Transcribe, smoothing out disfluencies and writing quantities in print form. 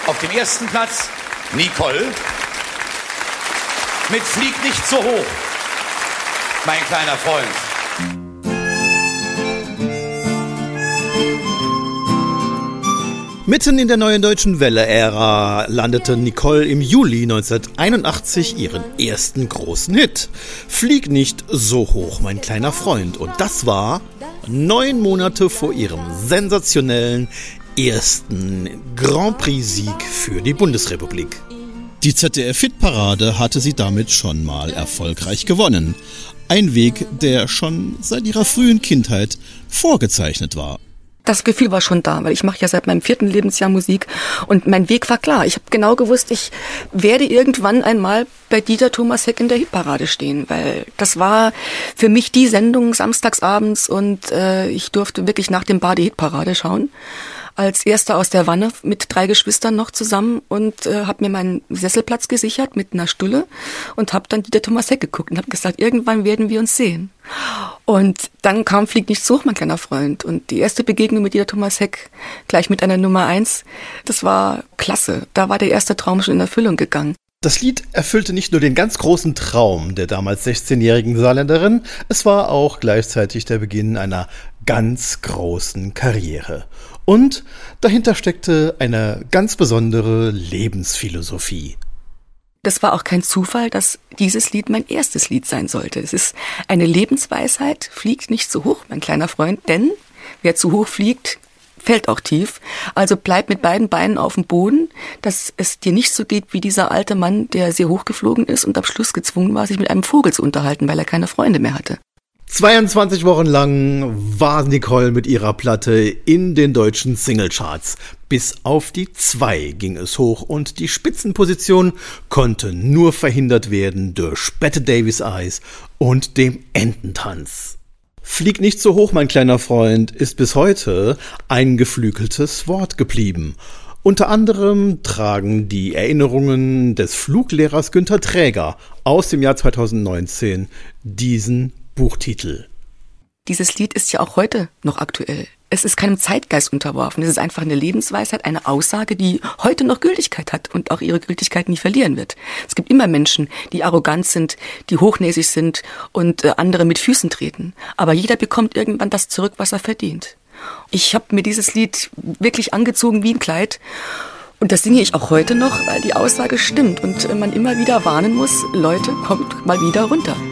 Auf dem ersten Platz Nicole mit Flieg nicht so hoch, mein kleiner Freund. Mitten in der Neuen Deutschen Welle-Ära landete Nicole im Juli 1981 ihren ersten großen Hit. Flieg nicht so hoch, mein kleiner Freund. Und das war 9 Monate vor ihrem sensationellen ersten Grand Prix-Sieg für die Bundesrepublik. Die ZDF-Hitparade hatte sie damit schon mal erfolgreich gewonnen. Ein Weg, der schon seit ihrer frühen Kindheit vorgezeichnet war. Das Gefühl war schon da, weil ich mache ja seit meinem 4. Lebensjahr Musik und mein Weg war klar. Ich habe genau gewusst, ich werde irgendwann einmal bei Dieter Thomas Heck in der Hitparade stehen, weil das war für mich die Sendung samstagsabends und ich durfte wirklich nach dem Bad die Hitparade schauen. Als Erster aus der Wanne mit 3 Geschwistern noch zusammen und habe mir meinen Sesselplatz gesichert mit einer Stulle und habe dann Dieter Thomas Heck geguckt und habe gesagt, irgendwann werden wir uns sehen. Und dann kam Flieg nicht so hoch, mein kleiner Freund. Und die erste Begegnung mit Dieter Thomas Heck, gleich mit einer Nummer 1, das war klasse. Da war der erste Traum schon in Erfüllung gegangen. Das Lied erfüllte nicht nur den ganz großen Traum der damals 16-jährigen Saarländerin, es war auch gleichzeitig der Beginn einer ganz großen Karriere. Und dahinter steckte eine ganz besondere Lebensphilosophie. Das war auch kein Zufall, dass dieses Lied mein erstes Lied sein sollte. Es ist eine Lebensweisheit, fliegt nicht zu hoch, mein kleiner Freund, denn wer zu hoch fliegt, fällt auch tief. Also bleib mit beiden Beinen auf dem Boden, dass es dir nicht so geht wie dieser alte Mann, der sehr hoch geflogen ist und am Schluss gezwungen war, sich mit einem Vogel zu unterhalten, weil er keine Freunde mehr hatte. 22 Wochen lang war Nicole mit ihrer Platte in den deutschen Singlecharts. Bis auf die 2 ging es hoch und die Spitzenposition konnte nur verhindert werden durch Bette Davis Eyes und dem Ententanz. Flieg nicht so hoch, mein kleiner Freund, ist bis heute ein geflügeltes Wort geblieben. Unter anderem tragen die Erinnerungen des Fluglehrers Günther Träger aus dem Jahr 2019 diesen Buchtitel. Dieses Lied ist ja auch heute noch aktuell. Es ist keinem Zeitgeist unterworfen. Es ist einfach eine Lebensweisheit, eine Aussage, die heute noch Gültigkeit hat und auch ihre Gültigkeit nie verlieren wird. Es gibt immer Menschen, die arrogant sind, die hochnäsig sind und andere mit Füßen treten. Aber jeder bekommt irgendwann das zurück, was er verdient. Ich habe mir dieses Lied wirklich angezogen wie ein Kleid. Und das singe ich auch heute noch, weil die Aussage stimmt und man immer wieder warnen muss, Leute, kommt mal wieder runter.